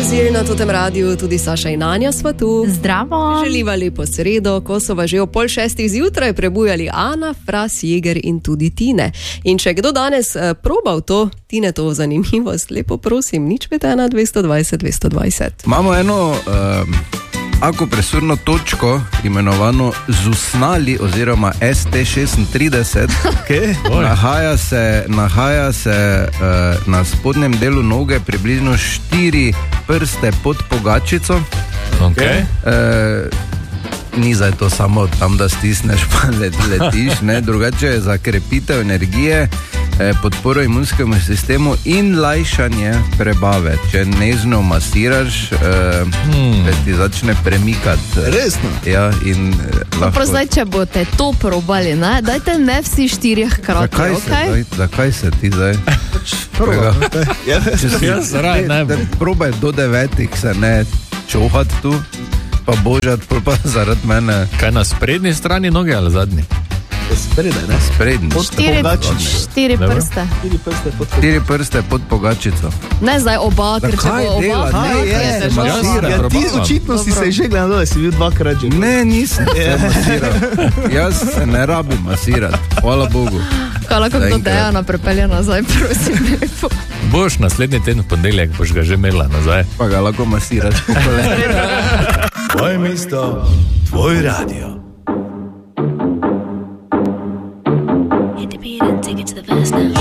Ozir na totem radiju, tudi Saša in Anja sva tu. Zdravo. Želiva lepo sredo, ko so vas že o 5:30 zjutraj prebujali Ana, Fras, Jeger in tudi Tine. In če kdo danes probal to, Tine, to zanimivost, lepo prosim, nič petena 220 220. Imamo eno akupresurno točko, imenovano ZUSNALI oziroma ST36, Okay. nahaja se na spodnjem delu noge, približno 4 prste pod pogačico. Okay. Ni zdaj to samo tam, da stisneš pa letiš, ne? Drugače je za krepitev energije, podporo imunskemu sistemu in lajšanje prebave. Če nežno masiraš, ti začne premikati. Resno? Ja, in lahko... Zdaj, če boste to probali, ne? Dajte ne vsi 4 hkrati, Zakaj se ti zdaj? Probaj do 9 se ne čohati tu, pa božati, pa zaradi mene. Kaj na sprednji strani noge ali zadnji? Sprednji. 4 prste. 4 prste pod pogačico. Ne zdaj oba, ker če bo oba, Ti očitno si se že gledal, da si bil 2-krat že. Ne, nisem se masiral. Jaz se ne rabim masirati, hvala Bogu. Kaj lahko do Dejana prepelje nazaj, prosim lepo. Boš naslednji teden v ponedeljek, boš ga že imela nazaj. Pa ga lahko masiraš po kolenu. Tvoje mesto, tvoj radio. Hit the beat and take it to the verse now.